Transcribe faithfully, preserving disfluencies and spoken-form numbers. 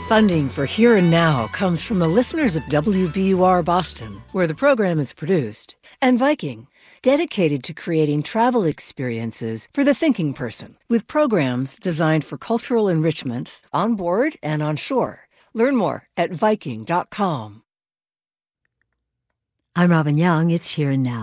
Funding for Here and Now comes from the listeners of W B U R Boston, where the program is produced, and Viking, dedicated to creating travel experiences for the thinking person, with programs designed for cultural enrichment on board and on shore. Learn more at Viking dot com. I'm Robin Young. It's Here and Now.